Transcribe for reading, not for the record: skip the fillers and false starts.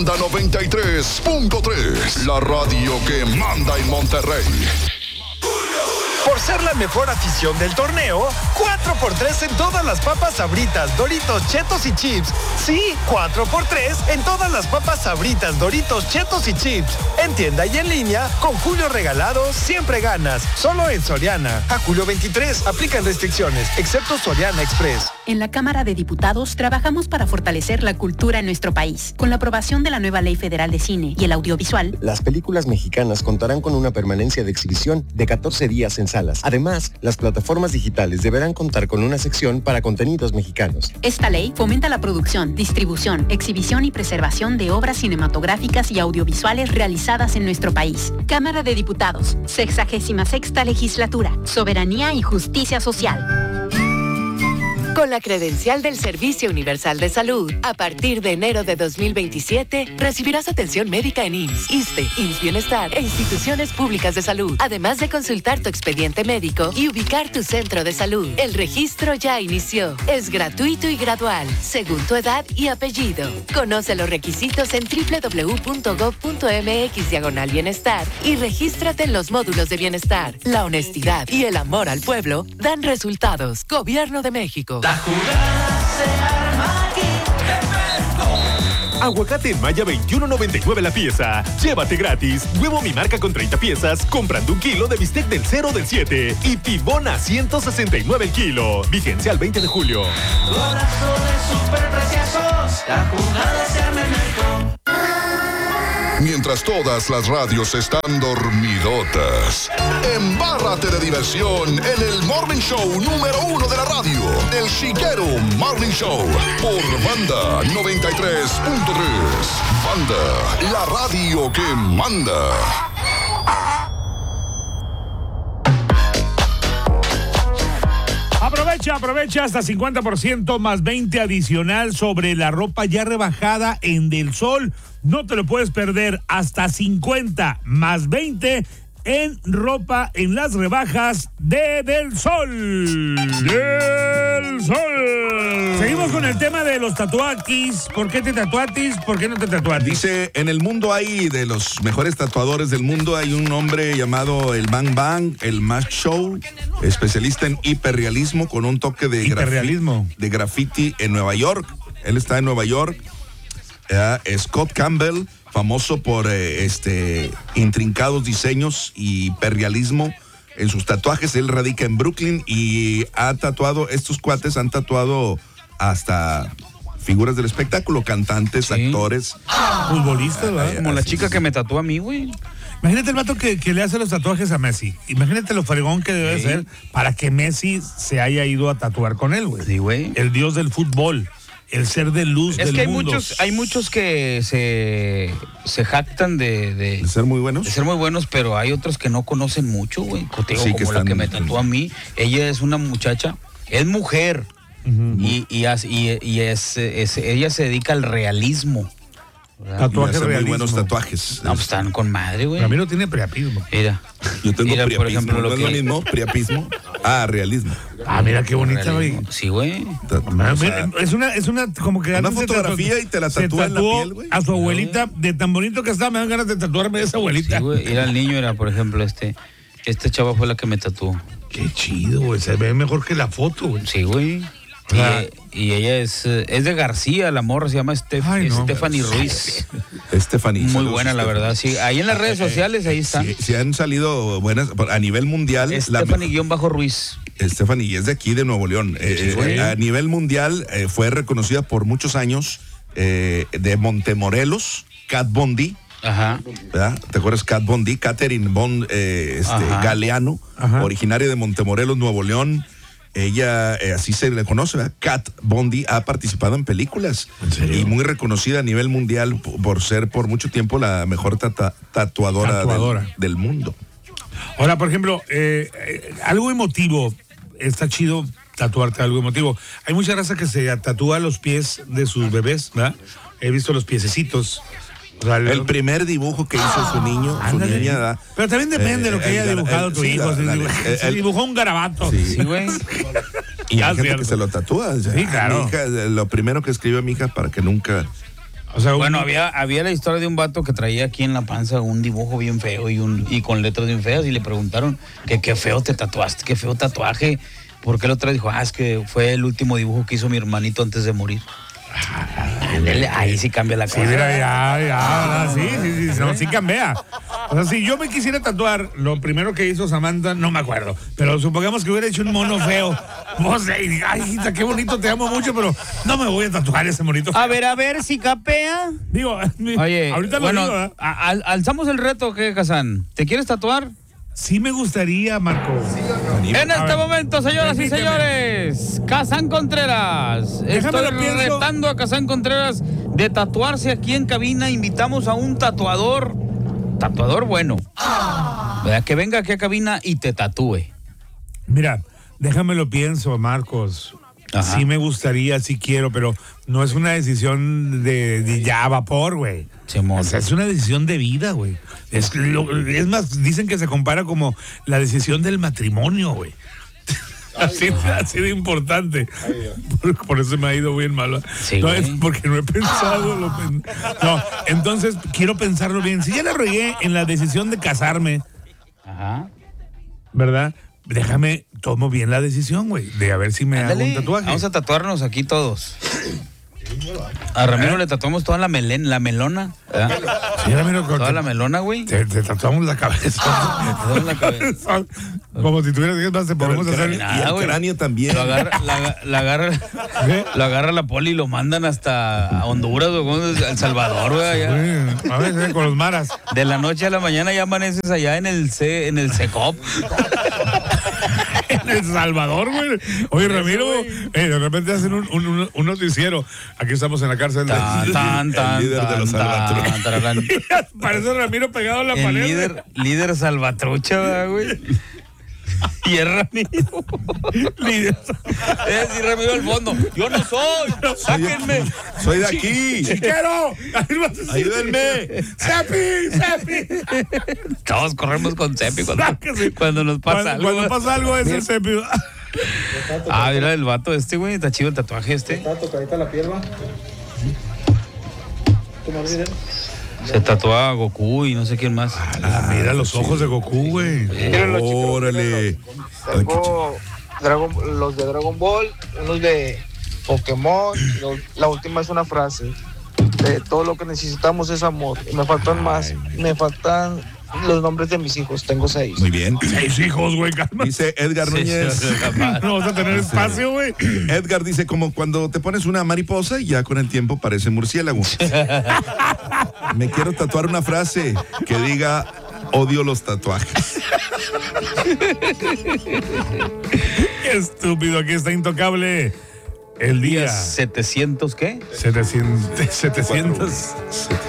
93.3, la radio que manda en Monterrey. Por ser la mejor afición del torneo, 4x3 en todas las papas Sabritas, Doritos, Chetos y Chips. Sí, 4x3 en todas las papas Sabritas, Doritos, Chetos y Chips. En tienda y en línea, con Julio Regalado, siempre ganas. Solo en Soriana. A julio 23, aplican restricciones, excepto Soriana Express. En la Cámara de Diputados trabajamos para fortalecer la cultura en nuestro país. Con la aprobación de la nueva Ley Federal de Cine y el Audiovisual, las películas mexicanas contarán con una permanencia de exhibición de 14 días en salas. Además, las plataformas digitales deberán contar con una sección para contenidos mexicanos. Esta ley fomenta la producción, distribución, exhibición y preservación de obras cinematográficas y audiovisuales realizadas en nuestro país. Cámara de Diputados, 66ª Legislatura, Soberanía y Justicia Social. Con la credencial del Servicio Universal de Salud, a partir de enero de 2027, recibirás atención médica en IMSS, ISSSTE, IMSS Bienestar e instituciones públicas de salud, además de consultar tu expediente médico y ubicar tu centro de salud. El registro ya inició. Es gratuito y gradual, según tu edad y apellido. Conoce los requisitos en www.gov.mx/bienestar y regístrate en los módulos de bienestar. La honestidad y el amor al pueblo dan resultados. Gobierno de México. La jugada se arma aquí. Aguacate en Maya 21.99 la pieza. Llévate gratis. Huevo Mi Marca con 30 piezas, comprando 1 kilo de bistec del 0 del 7. Y pibona 169 el kilo. Vigencia al 20 de julio. Corazones súper preciosos. La jugada se arma en México. Mientras todas las radios están dormidotas, embárrate de diversión en el Morning Show número 1 de la radio, El Chiquero Morning Show, por Banda 93.3. Banda, la radio que manda. Aprovecha hasta 50% más 20 adicional sobre la ropa ya rebajada en Del Sol. No te lo puedes perder, hasta 50 más 20 en ropa en las rebajas de Del Sol. Del Sol. Seguimos con el tema de los tatuaquis. ¿Por qué te tatuatis? ¿Por qué no te tatuatis? Dice, en el mundo hay, de los mejores tatuadores del mundo, hay un hombre llamado el Bang Bang, el Mask Show, especialista en hiperrealismo con un toque de graffiti en Nueva York. Él está en Nueva York. Scott Campbell, famoso por intrincados diseños y hiperrealismo en sus tatuajes. Él radica en Brooklyn y ha tatuado, estos cuates han tatuado hasta figuras del espectáculo, cantantes, actores. Futbolistas, ¿verdad? Como la chica que me tatuó a mí, güey. Imagínate el vato que le hace los tatuajes a Messi. Imagínate lo fregón que debe ser para que Messi se haya ido a tatuar con él, güey. Sí, güey. El dios del fútbol. El ser de luz del mundo. Es que hay muchos que se jactan de ser muy buenos. De ser muy buenos, pero hay otros que no conocen mucho, güey. Sí, como la que me tatuó a mí. Ella es una muchacha, es mujer. Uh-huh. ella se dedica al realismo. Tatuajes realismo. Muy buenos tatuajes. No, pues están con madre, güey. A mí no tiene priapismo. Mira. Yo tengo priapismo. Por ejemplo, ¿No es lo mismo? Priapismo. Realismo. Mira qué bonita, güey. Sí, güey. Es una como que una fotografía y te la tatúa en la piel, güey. A su abuelita, de tan bonito que está, me dan ganas de tatuarme a esa abuelita. Sí, güey. Era el niño, por ejemplo, esta chava fue la que me tatuó. Qué chido, güey. Se ve mejor que la foto, güey. Sí, güey. Y ella es de García, la morra se llama Stephanie Ruiz. Stephanie. Muy buena, la verdad, sí. Ahí en las redes sociales, ahí están. Sí, han salido buenas a nivel mundial. Stephanie-Ruiz. Stephanie, es de aquí, de Nuevo León. A nivel mundial fue reconocida por muchos años de Montemorelos, Kat Von D. Ajá. ¿Verdad? ¿Te acuerdas? Kat Von D, Catherine Von Galeano, originaria de Montemorelos, Nuevo León. Ella, así se le conoce, ¿verdad? Kat Von D ha participado en películas. ¿En y muy reconocida a nivel mundial por ser por mucho tiempo la mejor tatuadora. Del mundo. Ahora, por ejemplo, algo emotivo, está chido tatuarte algo emotivo. Hay mucha raza que se tatúa los pies de sus bebés, ¿verdad? He visto los piececitos. El primer dibujo que hizo su niño, su niña, ¿verdad? Pero también depende de lo que haya dibujado tu hijo. Si dibujó un garabato. Sí, güey. Y hay gente que se lo tatúa. Sí, claro. Mi hija, lo primero que escribió a mi hija para que nunca O sea, bueno, había la historia de un vato que traía aquí en la panza un dibujo bien feo y con letras bien feas y le preguntaron que qué feo te tatuaste, qué feo tatuaje. Porque el otro dijo, es que fue el último dibujo que hizo mi hermanito antes de morir. Ahí sí cambia la cara. Sí, mira, sí cambia. O sea, si yo me quisiera tatuar, lo primero que hizo Samantha, no me acuerdo, pero supongamos que hubiera hecho un mono feo. No sé, ay, hijita, qué bonito, te amo mucho, pero no me voy a tatuar ese monito feo. A ver si capea. Digo, oye, ahorita bueno, lo digo, alzamos el reto, ¿qué, Kazán? ¿Te quieres tatuar? Sí me gustaría, Marco. En este momento, señoras y señores, Kazán Contreras. Estoy retando a Kazán Contreras de tatuarse aquí en cabina. Invitamos a un tatuador bueno. ¿Verdad? Que venga aquí a cabina y te tatúe. Mira, déjame lo pienso, Marcos. Ajá. Sí me gustaría, sí quiero, pero no es una decisión de ya vapor, güey. O sea, es una decisión de vida, güey. Es más, dicen que se compara como la decisión del matrimonio, güey. Así de importante. Por eso me ha ido bien mal. Sí, no, es porque no he pensado. No, entonces quiero pensarlo bien. Si ya le regué en la decisión de casarme, ¿verdad? Déjame, tomo bien la decisión, güey, de a ver si me hago un tatuaje. Vamos a tatuarnos aquí todos. A Ramiro le tatuamos toda la melona. Sí, Ramiro, toda la melona, güey. Te tatuamos la cabeza. Como si tuvieras que más te podemos hacer. Y el cráneo también. Lo agarra la poli y lo mandan hasta Honduras, güey, El Salvador, güey. A ver, con los maras. De la noche a la mañana ya amaneces allá en el Secop. En El Salvador, güey. Oye, Ramiro, de repente hacen un noticiero. Aquí estamos en la cárcel el líder de los salvatruchos. Parece Ramiro pegado a la pared. Líder salvatrucha, güey. Y es Ramiro. Es Ramiro al fondo. Yo no soy. Sáquenme. Soy de aquí. Chiquero. Ayúdenme. Cepi. Todos corremos con Cepi cuando nos pasa algo. Cuando pasa algo es el Cepi. Mira el vato güey. Está chido el tatuaje Está tocadita la pierna. Se tatúa a Goku y no sé quién más. Mira los ojos de Goku, güey. Órale. Tengo los de Dragon Ball, unos de Pokémon. La última es una frase. De todo lo que necesitamos es amor. Y me faltan más. Me faltan los nombres de mis hijos. Tengo 6. Muy bien. 6 hijos, güey, calma. Dice Edgar Núñez. No vas a tener espacio, güey. Edgar dice, como cuando te pones una mariposa y ya con el tiempo parece murciélago. Me quiero tatuar una frase que diga, odio los tatuajes. Qué estúpido, aquí está Intocable. El día 700, ¿qué? 700.